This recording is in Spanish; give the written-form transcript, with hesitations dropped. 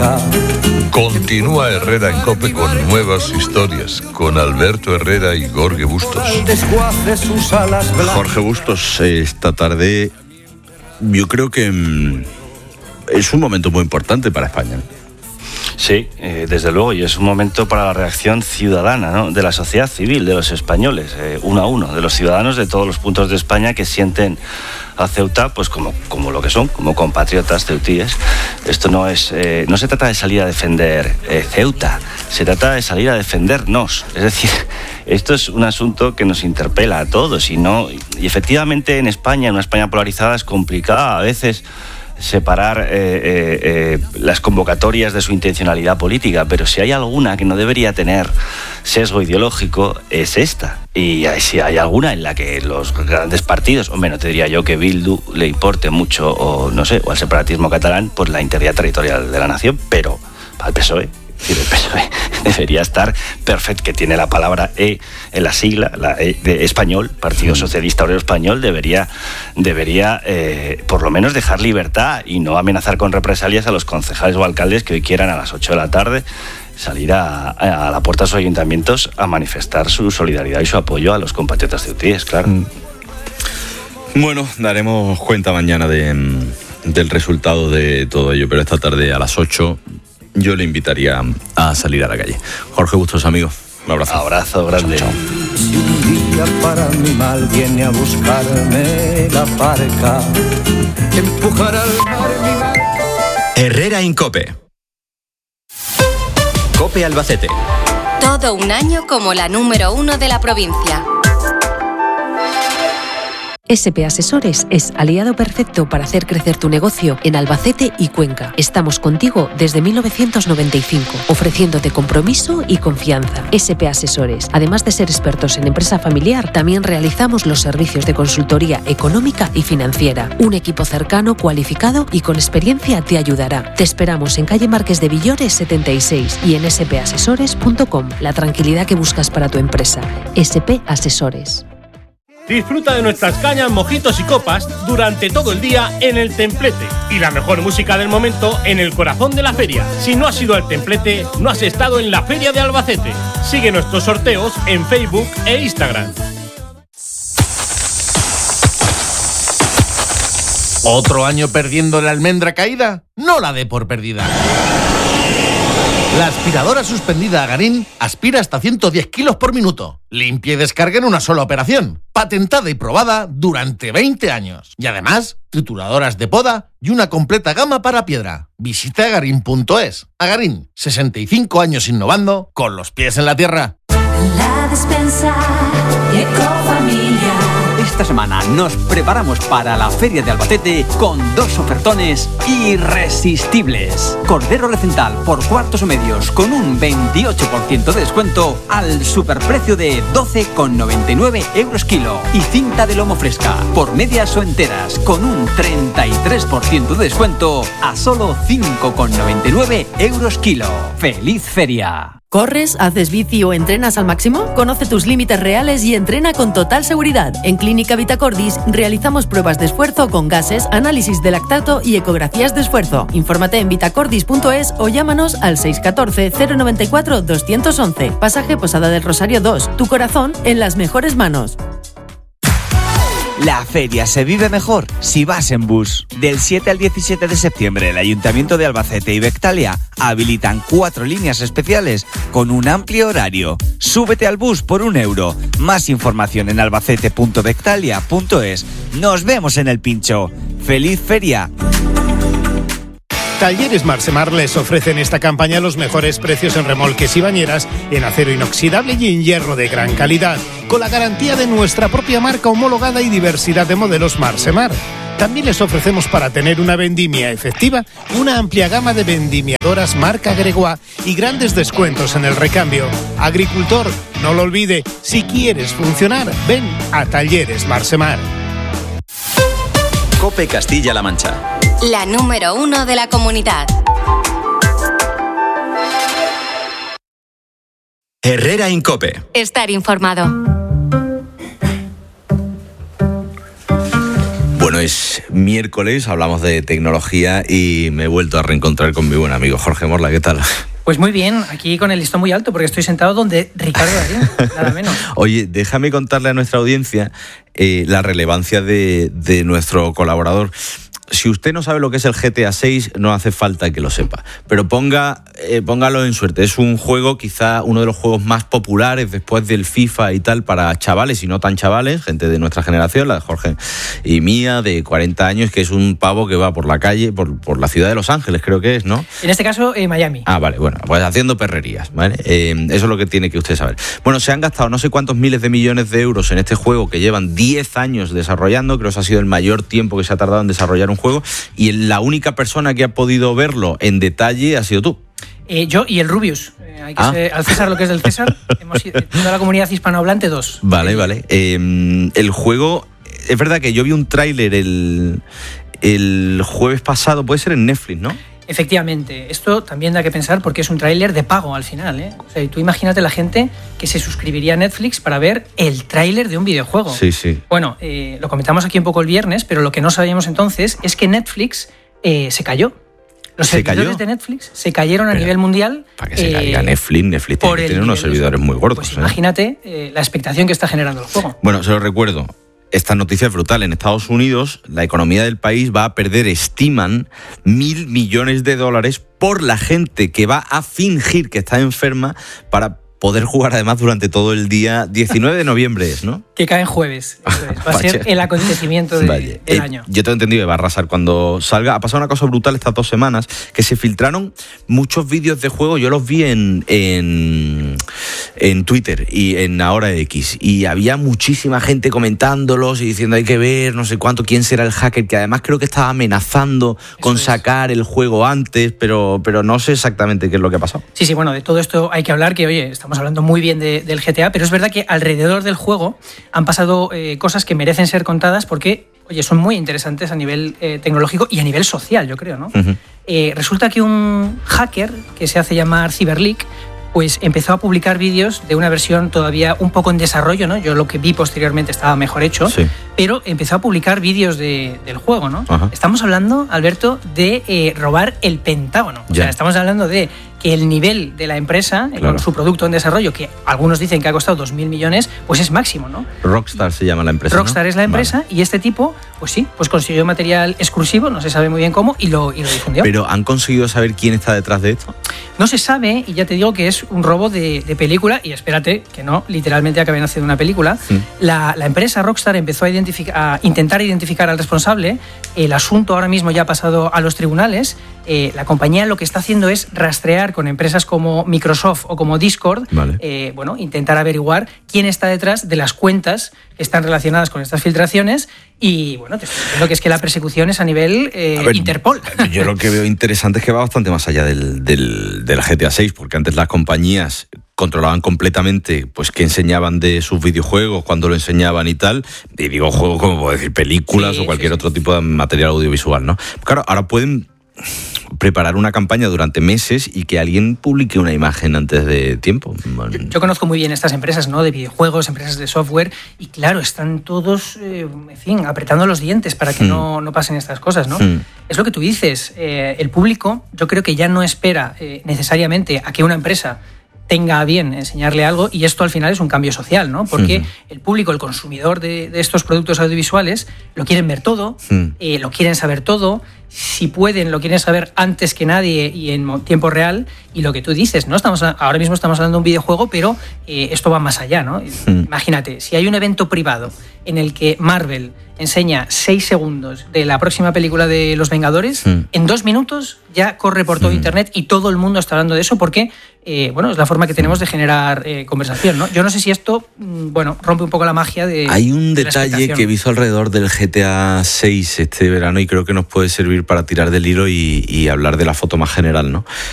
parca. Continúa Herrera en COPE con nuevas historias, con Alberto Herrera y Jorge Bustos. Jorge Bustos, esta tarde yo creo que es un momento muy importante para España. Sí, desde luego, y es un momento para la reacción ciudadana, ¿no?, de la sociedad civil, de los españoles, uno a uno, de los ciudadanos de todos los puntos de España que sienten a Ceuta pues como lo que son, como compatriotas ceutíes. Esto no se trata de salir a defender Ceuta, se trata de salir a defendernos. Es decir, esto es un asunto que nos interpela a todos y efectivamente en España, en una España polarizada, es complicada a veces separar las convocatorias de su intencionalidad política, pero si hay alguna que no debería tener sesgo ideológico es esta, y si hay alguna en la que los grandes partidos, hombre, no te diría yo que Bildu le importe mucho o al separatismo catalán, pues la integridad territorial de la nación, pero al PSOE. El PSOE debería estar perfecto, que tiene la palabra E en la sigla, la E de español, Partido Socialista Obrero Español, debería por lo menos dejar libertad y no amenazar con represalias a los concejales o alcaldes que hoy quieran a las 8 de la tarde salir a la puerta de sus ayuntamientos a manifestar su solidaridad y su apoyo a los compatriotas ceutíes, claro. Bueno, daremos cuenta mañana del resultado de todo ello, pero esta tarde a las 8 yo le invitaría a salir a la calle. Jorge Bustos, amigo, un abrazo. Abrazo grande. Si un día para mi mal viene a buscarme la parca, empujar al mar mi mar. Herrera en COPE. COPE Albacete. Todo un año como la número 1 de la provincia. SP Asesores es aliado perfecto para hacer crecer tu negocio en Albacete y Cuenca. Estamos contigo desde 1995, ofreciéndote compromiso y confianza. SP Asesores. Además de ser expertos en empresa familiar, también realizamos los servicios de consultoría económica y financiera. Un equipo cercano, cualificado y con experiencia te ayudará. Te esperamos en calle Marqués de Villores 76 y en spasesores.com. La tranquilidad que buscas para tu empresa. SP Asesores. Disfruta de nuestras cañas, mojitos y copas durante todo el día en El Templete y la mejor música del momento en el corazón de la feria. Si no has ido al Templete, no has estado en la Feria de Albacete. Sigue nuestros sorteos en Facebook e Instagram. ¿Otro año perdiendo la almendra caída? No la dé por perdida. La aspiradora suspendida Agarín aspira hasta 110 kilos por minuto. Limpia y descarga en una sola operación. Patentada y probada durante 20 años. Y además, trituradoras de poda y una completa gama para piedra. Visita agarín.es. Agarín, 65 años innovando con los pies en la tierra. La despensa Ecofamilia. Esta semana nos preparamos para la Feria de Albacete con 2 ofertones irresistibles. Cordero recental por cuartos o medios con un 28% de descuento al superprecio de 12,99 € kilo. Y cinta de lomo fresca por medias o enteras con un 33% de descuento a solo 5,99 € kilo. ¡Feliz feria! ¿Corres, haces bici o entrenas al máximo? Conoce tus límites reales y entrena con total seguridad. En Clínica Vitacordis realizamos pruebas de esfuerzo con gases, análisis de lactato y ecografías de esfuerzo. Infórmate en vitacordis.es o llámanos al 614 094 211. Pasaje Posada del Rosario 2. Tu corazón en las mejores manos. La feria se vive mejor si vas en bus. Del 7 al 17 de septiembre, el Ayuntamiento de Albacete y Bectalia habilitan 4 líneas especiales con un amplio horario. Súbete al bus por €1. Más información en albacete.bectalia.es. Nos vemos en el pincho. ¡Feliz feria! Talleres Marsemar les ofrecen esta campaña los mejores precios en remolques y bañeras en acero inoxidable y en hierro de gran calidad, con la garantía de nuestra propia marca homologada y diversidad de modelos Marsemar. También les ofrecemos, para tener una vendimia efectiva, una amplia gama de vendimiadoras marca Gregoire y grandes descuentos en el recambio. Agricultor, no lo olvide, si quieres funcionar, ven a Talleres Marsemar. COPE Castilla-La Mancha. La número 1 de la comunidad. Herrera en COPE. Estar informado. Bueno, es miércoles, hablamos de tecnología y me he vuelto a reencontrar con mi buen amigo Jorge Morla. ¿Qué tal? Pues muy bien, aquí con el listón muy alto porque estoy sentado donde Ricardo Darín, nada menos. Oye, déjame contarle a nuestra audiencia la relevancia de nuestro colaborador. Si usted no sabe lo que es el GTA 6, no hace falta que lo sepa. Pero póngalo en suerte. Es un juego, quizá uno de los juegos más populares después del FIFA y tal, para chavales y no tan chavales, gente de nuestra generación, la de Jorge y mía, de 40 años, que es un pavo que va por la calle, por la ciudad de Los Ángeles, creo que es, ¿no? En este caso, Miami. Ah, vale, bueno, pues haciendo perrerías, ¿vale? Eso es lo que tiene que usted saber. Bueno, se han gastado no sé cuántos miles de millones de euros en este juego que llevan 10 años desarrollando. Creo que ha sido el mayor tiempo que se ha tardado en desarrollar un juego, y la única persona que ha podido verlo en detalle ha sido tú. Yo y el Rubius. Hay que ser, al César lo que es del César. Hemos toda la comunidad hispanohablante 2. Vale. El juego, es verdad que yo vi un tráiler el jueves pasado, puede ser en Netflix, ¿no? Efectivamente, esto también da que pensar porque es un tráiler de pago al final, ¿eh? O sea, tú imagínate la gente que se suscribiría a Netflix para ver el tráiler de un videojuego. Sí. Bueno, lo comentamos aquí un poco el viernes, pero lo que no sabíamos entonces es que Netflix se cayó. Los servidores de Netflix se cayeron a nivel mundial. Para que se caiga Netflix tiene que tener unos servidores muy gordos. Pues imagínate la expectación que está generando el juego. Bueno, se lo recuerdo. Esta noticia es brutal. En Estados Unidos, la economía del país va a perder, estiman, $1.000 millones por la gente que va a fingir que está enferma para poder jugar además durante todo el día. 19 de noviembre es, ¿no? Que cae en jueves. Va a ser el acontecimiento del año. Yo tengo entendido que va a arrasar cuando salga. Ha pasado una cosa brutal estas 2 semanas, que se filtraron muchos vídeos de juego. Yo los vi en Twitter y en Ahora X, y había muchísima gente comentándolos y diciendo hay que ver, no sé cuánto, quién será el hacker, que además creo que estaba amenazando con sacar el juego antes, pero no sé exactamente qué es lo que ha pasado. Sí, bueno, de todo esto hay que hablar, que oye, estamos hablando muy bien del GTA, pero es verdad que alrededor del juego han pasado cosas que merecen ser contadas porque, oye, son muy interesantes a nivel tecnológico y a nivel social, yo creo, ¿no? Uh-huh. Resulta que un hacker que se hace llamar Cyberleak, pues empezó a publicar vídeos de una versión todavía un poco en desarrollo, ¿no? Yo lo que vi posteriormente estaba mejor hecho, pero empezó a publicar vídeos del juego, ¿no? Uh-huh. Estamos hablando, Alberto, de robar el Pentágono. O sea, estamos hablando de que el nivel de la empresa, con su producto en desarrollo, que algunos dicen que ha costado 2.000 millones, pues es máximo, ¿no? Rockstar se llama la empresa, Rockstar, ¿no? Es la empresa, vale. Y este tipo, pues sí, pues consiguió material exclusivo, no se sabe muy bien cómo, y lo difundió. ¿Pero han conseguido saber quién está detrás de esto? No se sabe, y ya te digo que es un robo de película, y espérate, que no literalmente acaben haciendo una película. La empresa Rockstar empezó a intentar identificar al responsable. El asunto ahora mismo ya ha pasado a los tribunales. La compañía lo que está haciendo es rastrear con empresas como Microsoft o como Discord, vale. Intentar averiguar quién está detrás de las cuentas que están relacionadas con estas filtraciones. Y bueno, te estoy diciendo que es que la persecución es a nivel Interpol. Yo lo que veo interesante es que va bastante más allá del GTA 6, porque antes las compañías controlaban completamente pues qué enseñaban de sus videojuegos, cuando lo enseñaban y tal. Y digo juegos como puedo decir películas o cualquier otro tipo de material audiovisual, ¿no? Claro, ahora pueden preparar una campaña durante meses y que alguien publique una imagen antes de tiempo. Yo conozco muy bien estas empresas, ¿no? De videojuegos, empresas de software, y claro, están todos, apretando los dientes para que no pasen estas cosas, ¿no? Es lo que tú dices, el público, yo creo que ya no espera necesariamente a que una empresa tenga a bien enseñarle algo, y esto al final es un cambio social, ¿no? Porque el público, el consumidor de estos productos audiovisuales, lo quieren ver todo, lo quieren saber todo, si pueden, lo quieren saber antes que nadie y en tiempo real, y lo que tú dices, ¿no? Ahora mismo estamos hablando de un videojuego, pero esto va más allá, ¿no? Imagínate, si hay un evento privado en el que Marvel enseña 6 segundos de la próxima película de Los Vengadores, en 2 minutos ya corre por todo Internet y todo el mundo está hablando de eso porque, es la forma que tenemos de generar conversación, ¿no? Yo no sé si esto, rompe un poco la magia de... Hay un detalle que he visto alrededor del GTA 6 este verano y creo que nos puede servir para tirar del hilo y hablar de la foto más general, ¿no?